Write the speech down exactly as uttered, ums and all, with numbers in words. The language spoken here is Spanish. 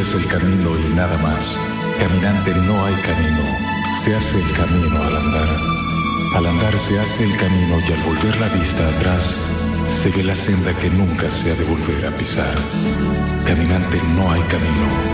es el camino y nada más. Caminante, no hay camino, se hace el camino al andar. Al andar se hace el camino y al volver la vista atrás, se ve la senda que nunca se ha de volver a pisar. Caminante, no hay camino,